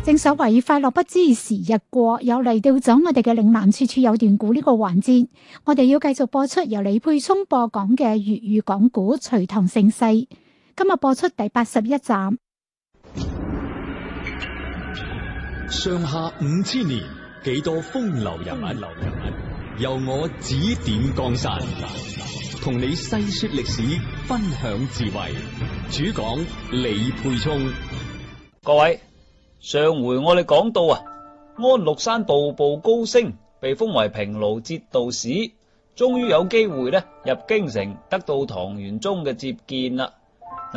正所謂快樂不知時日過，又嚟到咗我哋嘅嶺南處處有段古呢個環節，我哋要繼續播出由李沛聰播講嘅粵語講古《隋唐盛世》，今日播出第81集。 上下5000年，幾多風流人物，由我指點江山，同你細說歷史，分享智慧。主講李沛聰。 各位，上回我哋講到安祿山步步高升，被封為平盧節度使，終於有機會入京城，得到唐玄宗嘅接見啦。